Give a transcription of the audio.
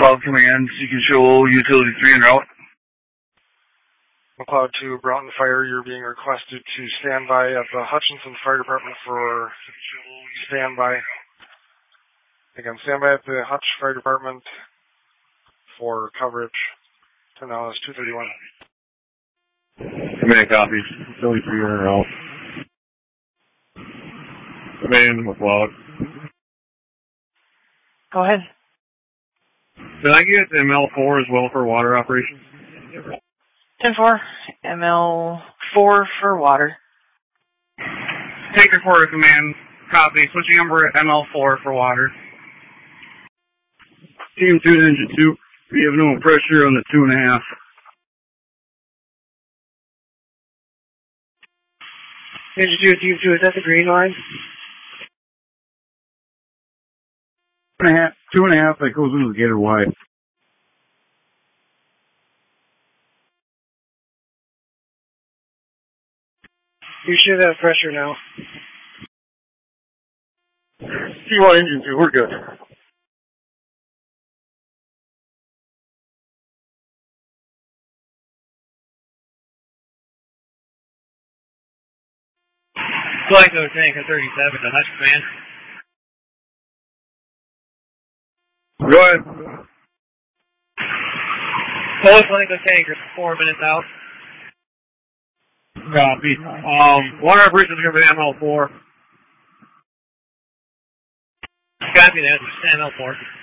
McLeod Command, Seeking Shoal, Utility 3 en route. McLeod 2, Broughton Fire, you're being requested to stand by at the Hutchinson Fire Department for standby. Again, stand by at the Hutch Fire Department for coverage. Time now is 2:31. Command copies. Utility 3 en route. Command McLeod. Go ahead. Did I get ML4 as well for water operations? 10-4, ML4 for water. Tanker 4 to command, copy. Switching number ML4 for water. Team 2 to Engine 2. We have no pressure on the 2.5. Engine 2, Team 2, is that the green line? 2.5 that goes into the gator wide. You should have pressure now. T1 Engine 2, we're good. Flight code Tanker 37 to Hutch Command. Go ahead. Post length of Tanker, 4 minutes out. Copy. Water operations are going to be ML4. Copy that, ML4.